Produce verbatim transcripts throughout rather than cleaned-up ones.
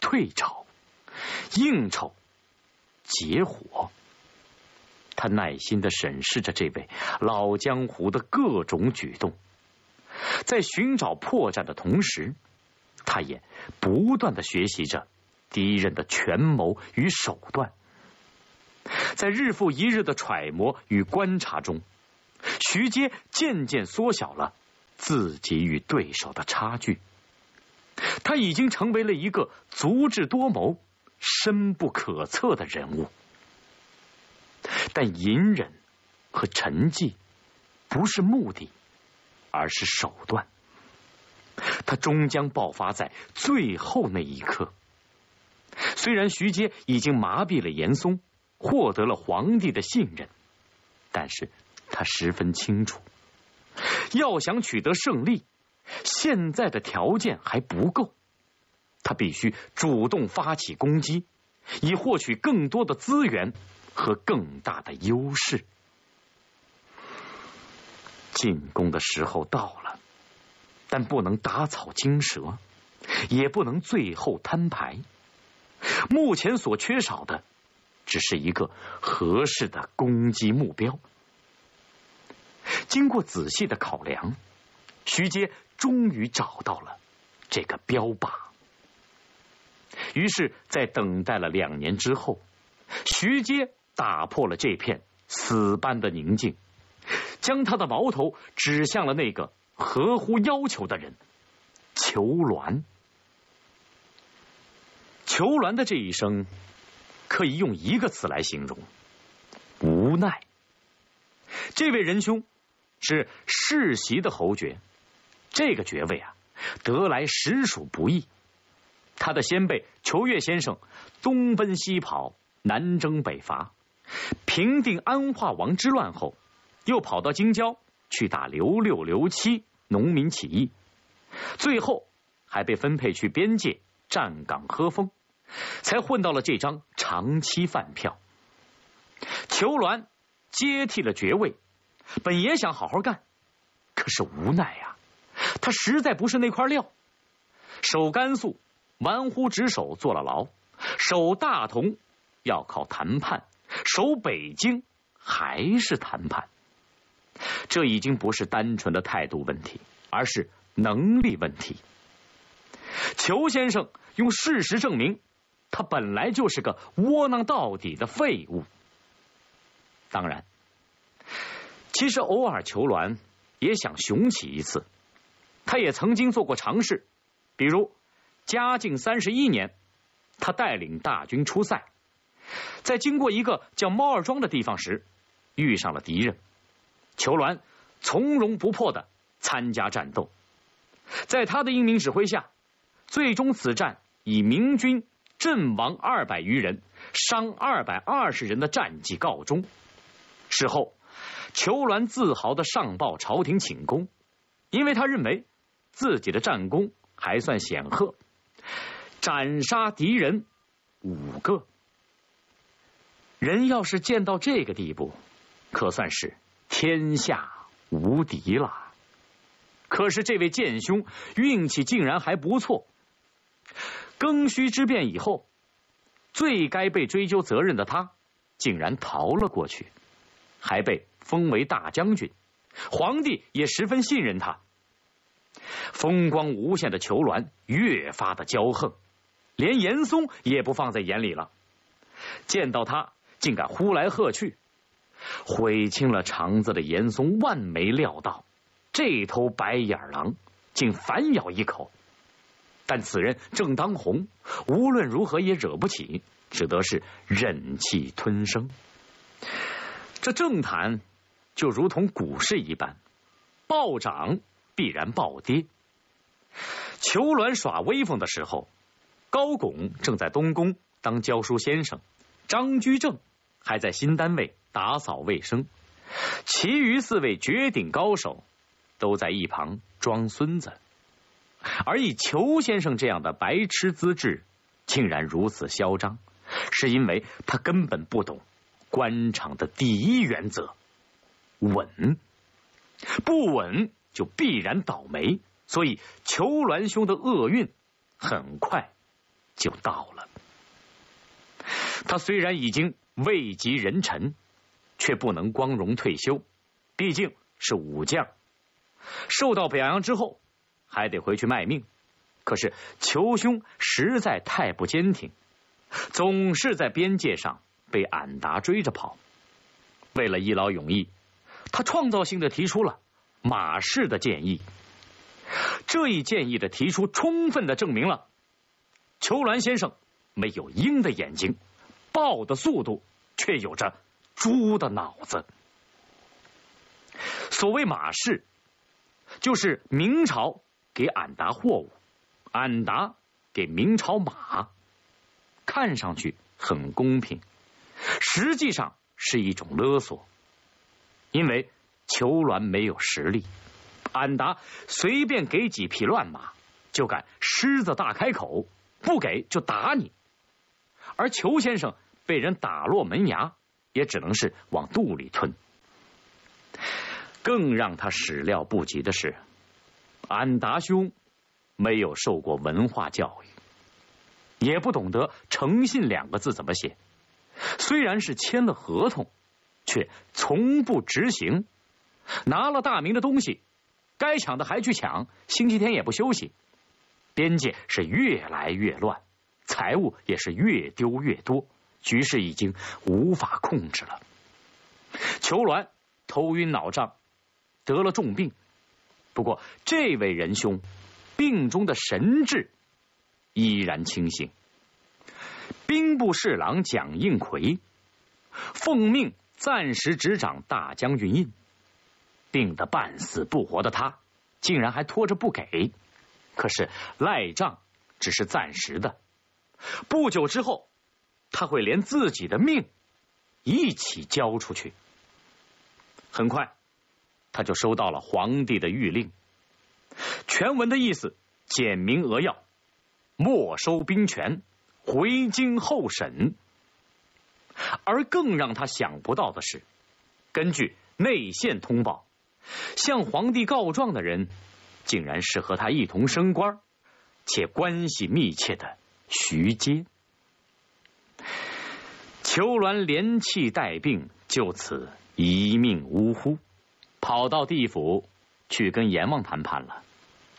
退潮，应酬，结伙。他耐心地审视着这位老江湖的各种举动，在寻找破绽的同时，他也不断地学习着敌人的权谋与手段。在日复一日的揣摩与观察中，徐阶渐渐缩小了自己与对手的差距。他已经成为了一个足智多谋、深不可测的人物。但隐忍和沉寂不是目的，而是手段。他终将爆发在最后那一刻。虽然徐阶已经麻痹了严嵩，获得了皇帝的信任，但是他十分清楚，要想取得胜利，现在的条件还不够。他必须主动发起攻击，以获取更多的资源和更大的优势。进攻的时候到了，但不能打草惊蛇，也不能最后摊牌。目前所缺少的只是一个合适的攻击目标。经过仔细的考量，徐阶终于找到了这个标靶。于是在等待了两年之后，徐阶打破了这片死般的宁静，将他的矛头指向了那个合乎要求的人——裘鸾。裘鸾的这一生可以用一个词来形容：无奈。这位仁兄是世袭的侯爵，这个爵位啊，得来实属不易。他的先辈裘越先生东奔西跑，南征北伐，平定安化王之乱后，又跑到京郊去打刘六、刘七农民起义，最后还被分配去边界站岗喝风，才混到了这张长期饭票。裘鸾接替了爵位，本也想好好干，可是无奈啊，他实在不是那块料。守甘肃玩忽职守坐了牢，守大同要靠谈判，守北京还是谈判。这已经不是单纯的态度问题，而是能力问题。裘先生用事实证明，他本来就是个窝囊到底的废物。当然，其实偶尔裘鸾也想雄起一次，他也曾经做过尝试，比如嘉靖三十一年，他带领大军出塞，在经过一个叫猫儿庄的地方时，遇上了敌人。裘鸾从容不迫地参加战斗，在他的英明指挥下，最终此战以明军阵亡二百余人，伤二百二十人的战绩告终。事后，裘鸾自豪地上报朝廷请功，因为他认为自己的战功还算显赫，斩杀敌人五个。人要是见到这个地步，可算是天下无敌了。可是这位剑兄运气竟然还不错。庚戌之变以后，最该被追究责任的他竟然逃了过去，还被封为大将军，皇帝也十分信任他。风光无限的裘鸾越发的骄横，连严嵩也不放在眼里了。见到他竟敢呼来喝去，悔青了肠子的严嵩万没料到，这头白眼狼竟反咬一口。但此人正当红，无论如何也惹不起，只得是忍气吞声。这政坛就如同股市一般，暴涨必然暴跌。裘鸾耍威风的时候，高拱正在东宫当教书先生，张居正还在新单位打扫卫生，其余四位绝顶高手都在一旁装孙子。而以裘先生这样的白痴资质竟然如此嚣张，是因为他根本不懂官场的第一原则：稳。不稳就必然倒霉，所以裘鸾兄的厄运很快就到了。他虽然已经位极人臣，却不能光荣退休，毕竟是武将，受到表扬之后还得回去卖命。可是裘兄实在太不坚挺，总是在边界上被俺答追着跑。为了一劳永逸，他创造性的提出了马氏的建议。这一建议的提出，充分的证明了裘鸾先生没有鹰的眼睛，豹的速度，却有着猪的脑子。所谓马氏，就是明朝给俺答货物，俺答给明朝马，看上去很公平，实际上是一种勒索。因为裘鸾没有实力，俺答随便给几匹乱马，就敢狮子大开口，不给就打你。而裘先生被人打落门牙，也只能是往肚里吞。更让他始料不及的是，俺答兄没有受过文化教育，也不懂得诚信两个字怎么写，虽然是签了合同，却从不执行。拿了大明的东西，该抢的还去抢，星期天也不休息。边界是越来越乱，财物也是越丢越多，局势已经无法控制了。裘鸾头晕脑胀，得了重病。不过这位仁兄病中的神志依然清醒。兵部侍郎蒋应奎奉命暂时执掌大将军印，病得半死不活的他竟然还拖着不给。可是赖账只是暂时的，不久之后他会连自己的命一起交出去。很快他就收到了皇帝的谕令，全文的意思简明扼要，没收兵权，回京候审。而更让他想不到的是，根据内线通报，向皇帝告状的人竟然是和他一同升官且关系密切的徐阶。裘鸾连气带病，就此一命呜呼，跑到地府去跟阎王谈判了。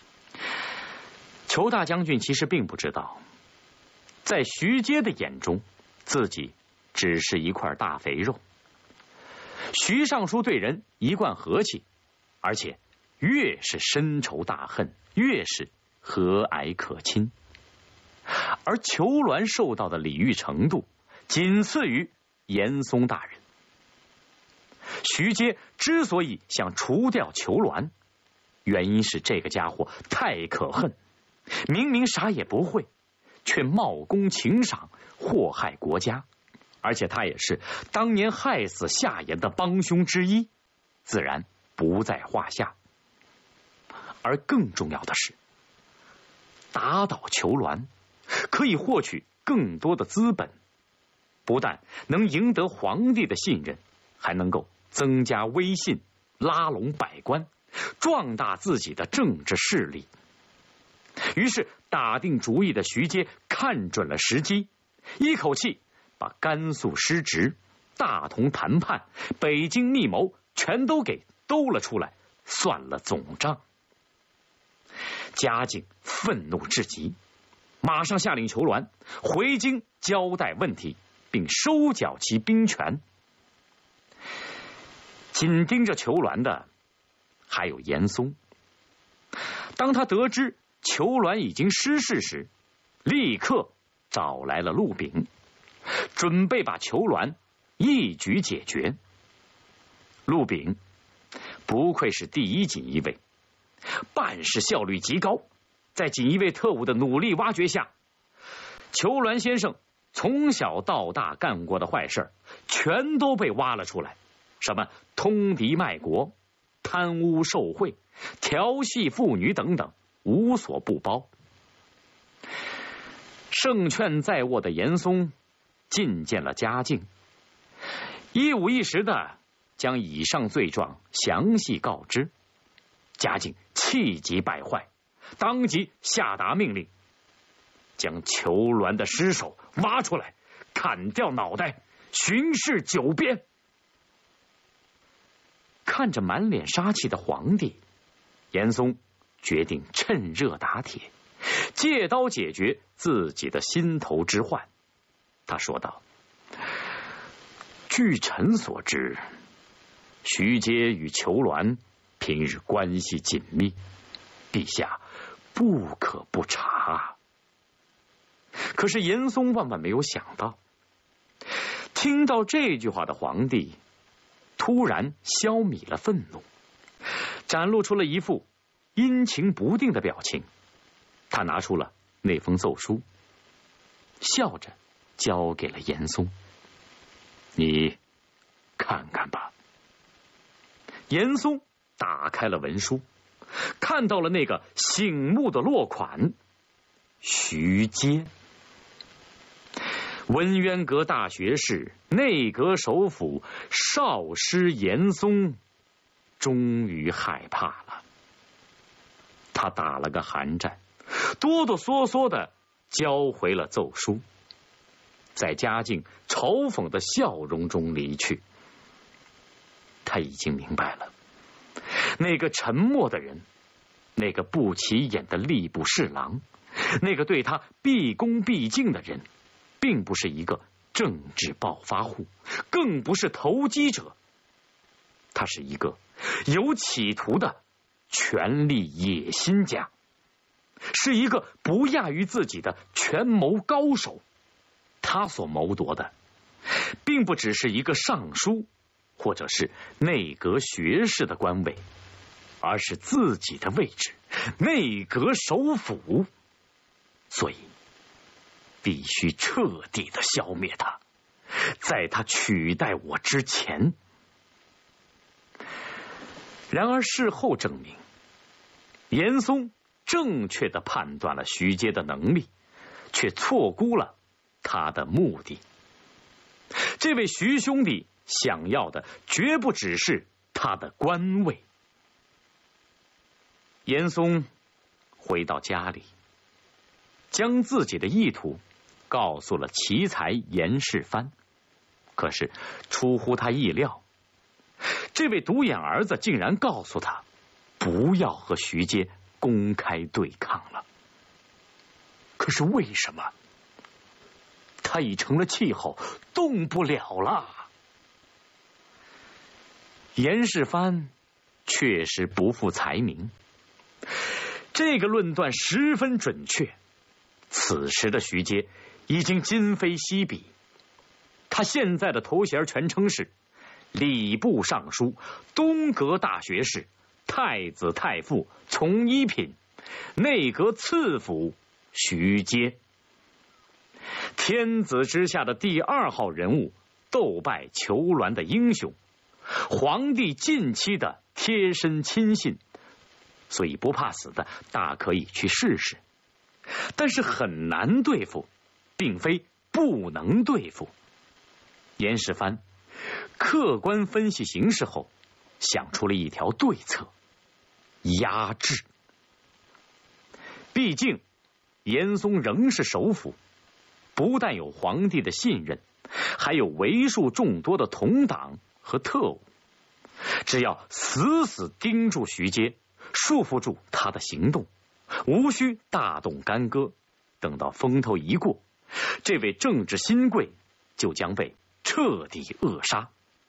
裘大将军其实并不知道，在徐阶的眼中，自己只是一块大肥肉。徐尚书对人一贯和气，而且越是深仇大恨，越是和蔼可亲。而裘鸾受到的礼遇程度仅次于严嵩大人。徐阶之所以想除掉裘鸾，原因是这个家伙太可恨，明明啥也不会，却冒功请赏，祸害国家，而且他也是当年害死夏言的帮凶之一，自然不在话下。而更重要的是，打倒裘鸾可以获取更多的资本，不但能赢得皇帝的信任，还能够增加威信，拉拢百官，壮大自己的政治势力。于是打定主意的徐阶看准了时机，一口气把甘肃失职、大同谈判、北京密谋全都给兜了出来，算了总账。嘉靖愤怒至极，马上下令裘鸾回京交代问题，并收缴其兵权。紧盯着裘鸾的还有严嵩。当他得知裘鸾已经失势时，立刻找来了陆炳，准备把裘鸾一举解决。陆炳不愧是第一锦衣卫，办事效率极高，在锦衣卫特务的努力挖掘下，裘鸾先生从小到大干过的坏事全都被挖了出来，什么通敌卖国、贪污受贿、调戏妇女等等，无所不包。胜券在握的严嵩觐见了嘉靖，一五一十的将以上罪状详细告知。嘉靖气急败坏，当即下达命令， 将裘鸾的尸首挖出来，砍掉脑袋，巡视九边。看着满脸杀气的皇帝，严嵩决定趁热打铁，借刀解决自己的心头之患。他说道：据臣所知，徐阶与裘鸾平日关系紧密，陛下不可不察。可是严嵩万万没有想到，听到这句话的皇帝突然消弭了愤怒，展露出了一副阴晴不定的表情。他拿出了那封奏书，笑着交给了严嵩：你看看吧。严嵩打开了文书，看到了那个醒目的落款徐阶，文渊阁大学士、内阁首辅少师严嵩终于害怕了。他打了个寒战，哆哆嗦嗦的交回了奏书，在嘉靖嘲讽的笑容中离去。他已经明白了，那个沉默的人，那个不起眼的吏部侍郎，那个对他毕恭毕敬的人，并不是一个政治暴发户，更不是投机者，他是一个有企图的权力野心家，是一个不亚于自己的权谋高手。他所谋夺的，并不只是一个尚书或者是内阁学士的官位，而是自己的位置，内阁首辅。所以必须彻底的消灭他，在他取代我之前。然而事后证明，严嵩正确的判断了徐阶的能力，却错估了他的目的。这位徐兄弟想要的绝不只是他的官位。严嵩回到家里，将自己的意图告诉了奇才严世蕃。可是出乎他意料，这位独眼儿子竟然告诉他不要和徐阶公开对抗了。可是为什么？他已成了气候，动不了了。严世蕃确实不负才名，这个论断十分准确。此时的徐阶已经今非昔比，他现在的头衔全称是礼部尚书、东阁大学士、太子太傅从一品、内阁次辅徐阶。天子之下的第二号人物，斗败裘鸾的英雄，皇帝近期的贴身亲信，所以不怕死的大可以去试试。但是很难对付，并非不能对付。严世蕃客观分析形势后，想出了一条对策：压制。毕竟严嵩仍是首辅，不但有皇帝的信任，还有为数众多的同党和特务。只要死死盯住徐阶，束缚住他的行动，无需大动干戈，等到风头一过，这位政治新贵就将被彻底扼杀。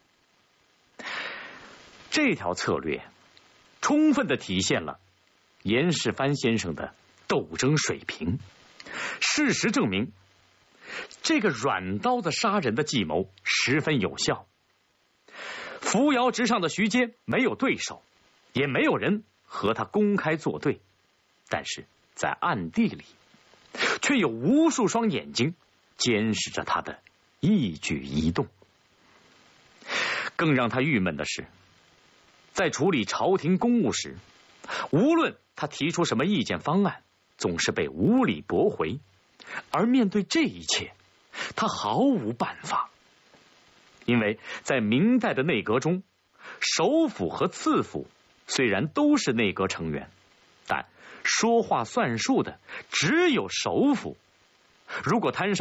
这条策略充分地体现了严世蕃先生的斗争水平。事实证明，这个软刀子杀人的计谋十分有效。扶摇直上的徐阶没有对手，也没有人和他公开作对，但是在暗地里却有无数双眼睛监视着他的一举一动。更让他郁闷的是，在处理朝廷公务时，无论他提出什么意见方案，总是被无理驳回。而面对这一切，他毫无办法。因为在明代的内阁中，首辅和次辅虽然都是内阁成员，但说话算数的只有首辅， 如果摊上